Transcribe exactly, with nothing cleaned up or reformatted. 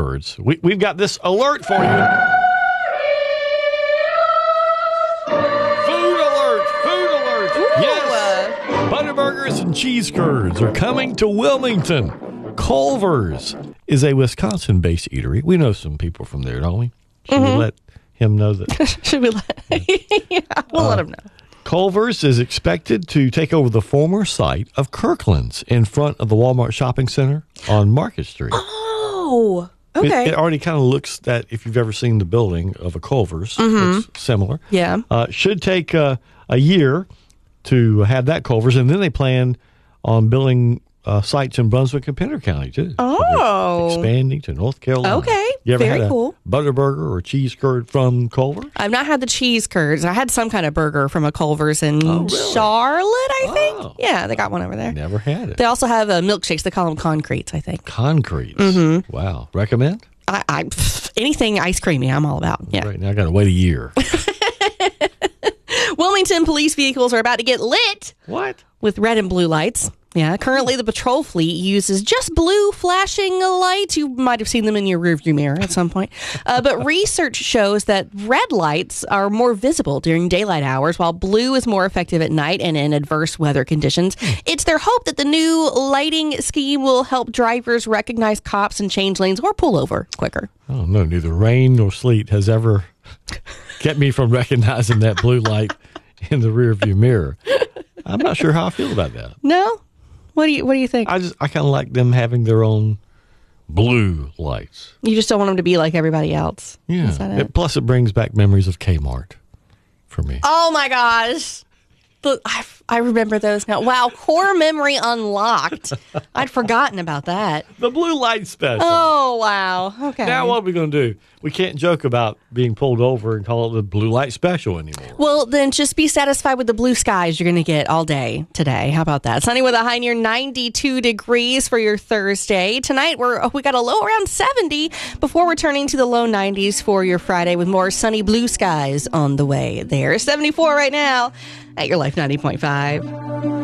curds. We, we've got this alert for you. Food alert! Food alert! Ooh. Yes! Butterburgers and cheese curds are coming to Wilmington. Culver's is a Wisconsin-based eatery. We know some people from there, don't we? Should mm-hmm. we let him know that? Should we let? yeah, we'll uh, let him know. Culver's is expected to take over the former site of Kirkland's in front of the Walmart shopping center on Market Street. Oh, okay. It, it already kind of looks that, if you've ever seen the building of a Culver's, mm-hmm. looks similar. Yeah. Uh, should take uh, a year to have that Culver's, and then they plan on building uh, sites in Brunswick and Pender County, too. Oh. So expanding to North Carolina. Okay, you ever very had a cool. Butterburger or cheese curd from Culver's? I've not had the cheese curds. I had some kind of burger from a Culver's in oh, really? Charlotte, I think. Oh. Yeah, they got one over there. Never had it. They also have uh, milkshakes. They call them concretes, I think. Concretes? Mm-hmm. Wow. Recommend? I, I pff, anything ice creamy, I'm all about. Yeah. Right now, I got to wait a year. Wilmington police vehicles are about to get lit. What? With red and blue lights. Yeah, currently the patrol fleet uses just blue flashing lights. You might have seen them in your rearview mirror at some point. Uh, but research shows that red lights are more visible during daylight hours, while blue is more effective at night and in adverse weather conditions. It's their hope that the new lighting scheme will help drivers recognize cops and change lanes or pull over quicker. I don't know. Neither rain nor sleet has ever kept me from recognizing that blue light in the rearview mirror. I'm not sure how I feel about that. No? What do you What do you think? I just I kind of like them having their own blue lights. You just don't want them to be like everybody else. Yeah. Is that it? It, plus, it brings back memories of Kmart for me. Oh my gosh, the, I I remember those now. Wow, core memory unlocked. I'd forgotten about that. The blue light special. Oh wow. Okay. Now what are we going to do? We can't joke about being pulled over and call it the blue light special anymore. Well, then just be satisfied with the blue skies you're going to get all day today. How about that? Sunny with a high near ninety-two degrees for your Thursday. Tonight, we're we got a low around seventy before returning to the low nineties for your Friday with more sunny blue skies on the way there. seventy-four right now at your Life ninety point five.